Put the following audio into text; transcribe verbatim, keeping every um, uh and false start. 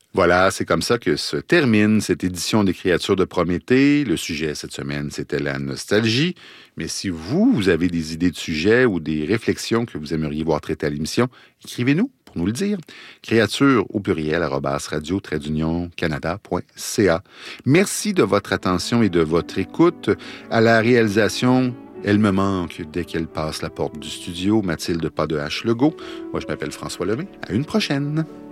Voilà, c'est comme ça que se termine cette édition des Créatures de Prométhée. Le sujet cette semaine, c'était la nostalgie. Mais si vous, vous avez des idées de sujets ou des réflexions que vous aimeriez voir traitées à l'émission, écrivez-nous pour nous le dire. Créatures au pluriel, arobase radio trait d'union canada point c a. Merci de votre attention et de votre écoute. À la réalisation, elle me manque dès qu'elle passe la porte du studio, Mathilde Pas de H. Legault. Moi, je m'appelle François Lemay. À une prochaine.